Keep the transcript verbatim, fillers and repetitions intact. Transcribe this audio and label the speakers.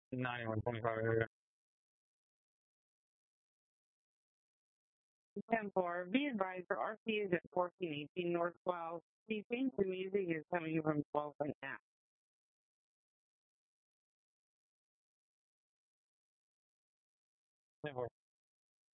Speaker 1: ninety-one twenty-five area. ten four, be advised for R C is at fourteen eighteen North twelve. The think the music is coming from twelve and a half. ten four.